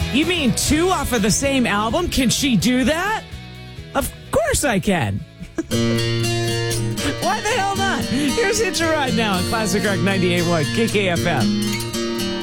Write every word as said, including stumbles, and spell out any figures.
You mean two off of the same album? Can she do that? Of course I can. Why the hell not? Here's Hitch a Ride now on Classic Rock ninety-eight point one K K F M.